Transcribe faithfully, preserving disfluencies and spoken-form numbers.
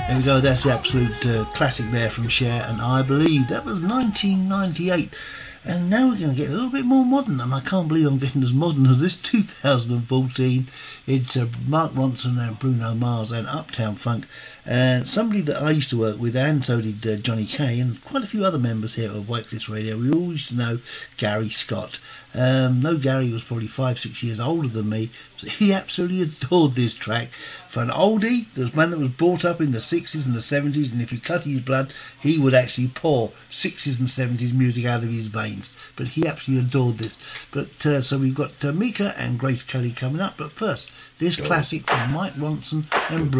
There we go, that's the absolute uh, classic there from Cher, and I believe that was nineteen ninety-eight. And now we're going to get a little bit more modern, and I can't believe I'm getting as modern as this. Two thousand fourteen, it's uh, Mark Ronson and Bruno Mars and Uptown Funk, and somebody that I used to work with, and so did uh, Johnny Kay, and quite a few other members here at White Cliffs Radio. We all used to know Gary Scott. Um, no, Gary was probably five, six years older than me, so he absolutely adored this track. For an oldie, there was a man that was brought up in the sixties and the seventies, and if you cut his blood, he would actually pour sixties and seventies music out of his veins. But he absolutely adored this. But uh, so we've got uh, Mika and Grace Kelly coming up. But first, this classic from Mike Ronson and Bruce.